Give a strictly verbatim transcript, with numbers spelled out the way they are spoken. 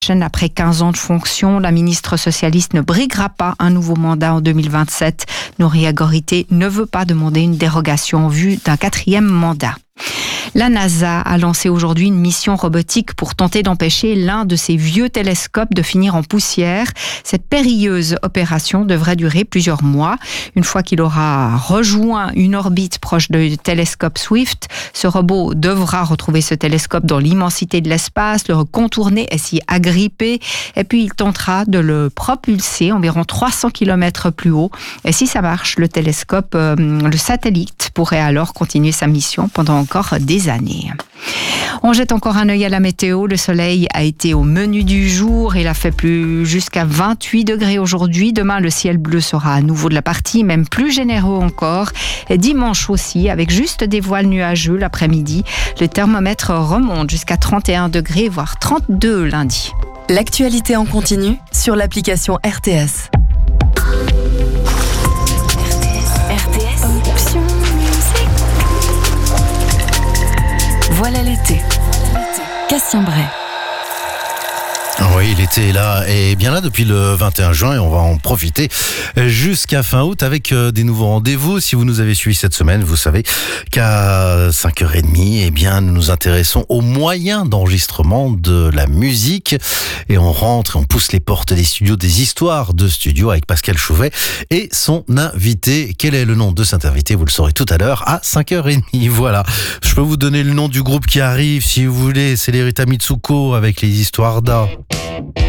Après quinze ans de fonction, la ministre socialiste ne briguera pas un nouveau mandat en deux mille vingt-sept. Nouria Gorité ne veut pas demander une dérogation en vue d'un quatrième mandat. La NASA a lancé aujourd'hui une mission robotique pour tenter d'empêcher l'un de ses vieux télescopes de finir en poussière. Cette périlleuse opération devrait durer plusieurs mois. Une fois qu'il aura rejoint une orbite proche du télescope Swift, ce robot devra retrouver ce télescope dans l'immensité de l'espace, le contourner et s'y agripper. Et puis il tentera de le propulser environ trois cents kilomètres plus haut. Et si ça marche, le télescope, euh, le satellite pourrait alors continuer sa mission pendant encore des années. On jette encore un œil à la météo. Le soleil a été au menu du jour. Il a fait plus jusqu'à vingt-huit degrés aujourd'hui. Demain, le ciel bleu sera à nouveau de la partie, même plus généreux encore. Et dimanche aussi, avec juste des voiles nuageux l'après-midi. Le thermomètre remonte jusqu'à trente et un degrés, voire trente-deux lundi. L'actualité en continu sur l'application R T S. Voilà l'été. Cassien Bray. Oui, l'été est là et bien là depuis le vingt et un juin et on va en profiter jusqu'à fin août avec des nouveaux rendez-vous. Si vous nous avez suivis cette semaine, vous savez qu'à cinq heures trente, eh bien, nous nous intéressons aux moyens d'enregistrement de la musique et on rentre et on pousse les portes des studios, des histoires de studio avec Pascal Chouvet et son invité. Quel est le nom de cet invité? Vous le saurez tout à l'heure à cinq heures trente. Voilà. Je peux vous donner le nom du groupe qui arrive si vous voulez. C'est les Rita Mitsuko avec les histoires d'A.